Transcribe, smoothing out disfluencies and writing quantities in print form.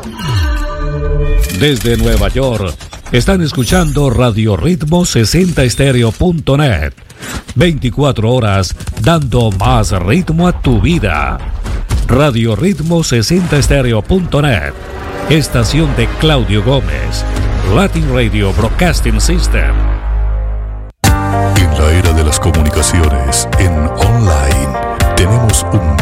Desde Nueva York, están escuchando Radio Ritmo 60estereo.net. 24 horas dando más ritmo a tu vida. Radio Ritmo 60estereo.net. Estación de Claudio Gómez. Latin Radio Broadcasting System. En la era de las comunicaciones, en online, tenemos un